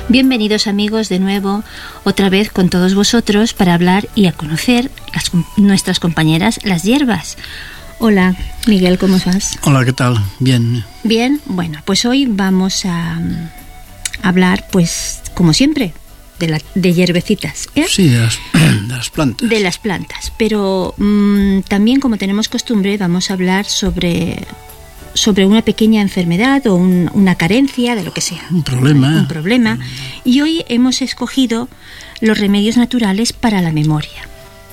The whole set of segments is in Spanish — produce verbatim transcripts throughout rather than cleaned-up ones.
Bienvenidos amigos de nuevo, otra vez con todos vosotros para hablar y a conocer las, nuestras compañeras las hierbas. Hola Miguel, ¿cómo estás? Hola, ¿qué tal? Bien. Bien, bueno, pues hoy vamos a um, hablar, pues como siempre, de, la, de hierbecitas, ¿eh? Sí, de las, de las plantas. De las plantas, pero um, también como tenemos costumbre vamos a hablar sobre... sobre una pequeña enfermedad o un, una carencia, de lo que sea. Un problema. Un problema. Y hoy hemos escogido los remedios naturales para la memoria.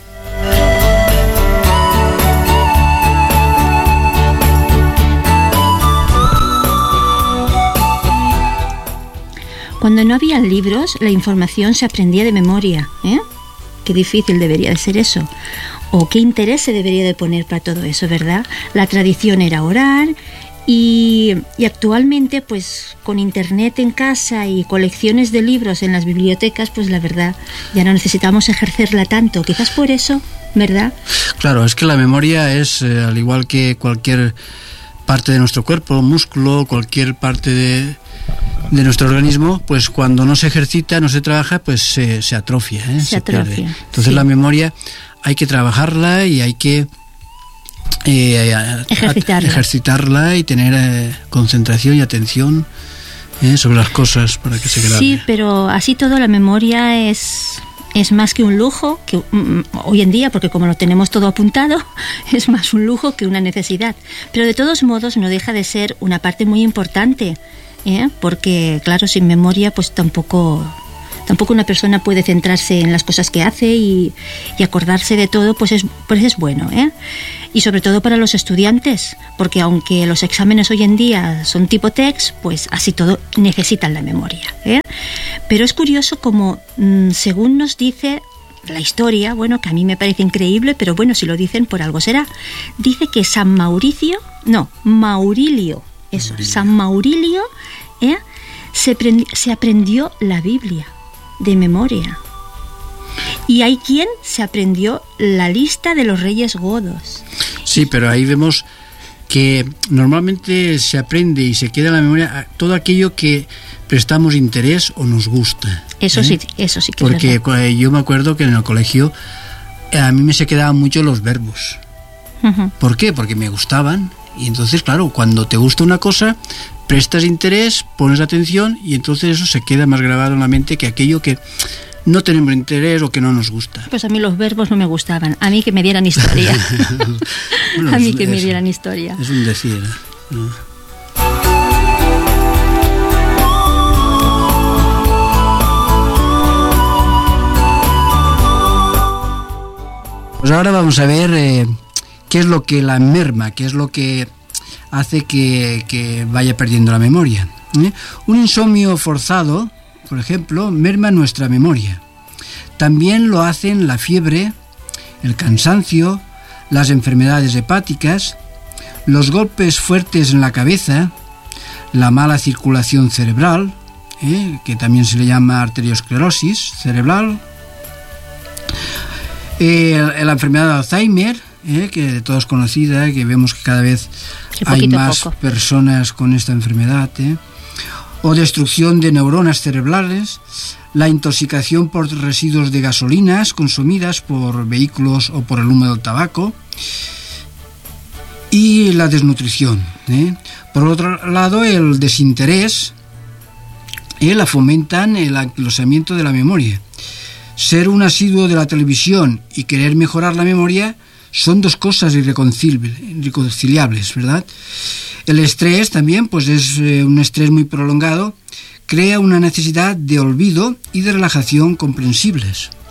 Cuando no había libros, la información se aprendía de memoria, ¿eh? Qué difícil debería de ser eso. O qué interés se debería de poner para todo eso, ¿verdad? La tradición era orar y, y actualmente, pues con internet en casa y colecciones de libros en las bibliotecas, pues la verdad, ya no necesitamos ejercerla tanto. Quizás por eso, ¿verdad? Claro, es que la memoria es, eh, al igual que cualquier parte de nuestro cuerpo, músculo, cualquier parte de... de nuestro organismo, pues cuando no se ejercita, no se trabaja, pues se, se atrofia, ¿eh? Se, se atrofia. Pierde. Entonces sí. La memoria hay que trabajarla y hay que eh, ejercitarla. A, ejercitarla y tener eh, concentración y atención eh, sobre las cosas para que se grabe. Sí, pero así todo la memoria es... es más que un lujo, que um, hoy en día, porque como lo tenemos todo apuntado, es más un lujo que una necesidad. Pero de todos modos no deja de ser una parte muy importante, ¿eh? Porque claro, sin memoria pues tampoco, tampoco una persona puede centrarse en las cosas que hace y, y acordarse de todo, pues es, pues es bueno, ¿eh? Y sobre todo para los estudiantes, porque aunque los exámenes hoy en día son tipo text, pues así todo necesitan la memoria, ¿eh? Pero es curioso como, mmm, según nos dice la historia, bueno, que a mí me parece increíble, pero bueno, si lo dicen por algo será, dice que San Mauricio, no, Maurilio, eso, Maurilio. San Maurilio, ¿eh? se, prendi- se aprendió la Biblia de memoria. Y hay quien se aprendió la lista de los reyes godos. Sí, pero ahí vemos que normalmente se aprende y se queda en la memoria todo aquello que prestamos interés o nos gusta. Eso ¿eh? sí, eso sí que Porque es verdad. Yo me acuerdo que en el colegio a mí me se quedaban mucho los verbos. Uh-huh. ¿Por qué? Porque me gustaban. Y entonces, claro, cuando te gusta una cosa, prestas interés, pones atención y entonces eso se queda más grabado en la mente que aquello que no tenemos interés o que no nos gusta. Pues a mí los verbos no me gustaban. A mí que me dieran historia. Bueno, a mí que es, me dieran historia. Es un decir. ¿No? Pues ahora vamos a ver eh, qué es lo que la merma, qué es lo que hace que, que vaya perdiendo la memoria. ¿eh? Un insomnio forzado, por ejemplo, merma nuestra memoria. También lo hacen la fiebre, el cansancio, las enfermedades hepáticas, los golpes fuertes en la cabeza, la mala circulación cerebral, ¿eh? que también se le llama arteriosclerosis cerebral, eh, la enfermedad de Alzheimer, ¿eh? que de todos conocida, que vemos que cada vez hay más poco. personas con esta enfermedad, ¿eh? o destrucción de neuronas cerebrales, la intoxicación por residuos de gasolinas consumidas por vehículos o por el humo del tabaco, y la desnutrición. ¿eh? Por otro lado, el desinterés, ¿eh? la fomentan el anquilosamiento de la memoria. Ser un asiduo de la televisión y querer mejorar la memoria son dos cosas irreconciliables, ¿verdad? El estrés también, pues es eh, un estrés muy prolongado, crea una necesidad de olvido y de relajación comprensibles.